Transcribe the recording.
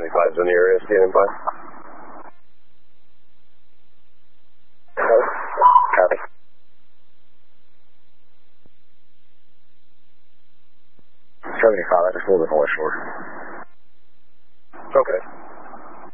75's in the area standing by. Copy. I just pulled the North Shore. Okay.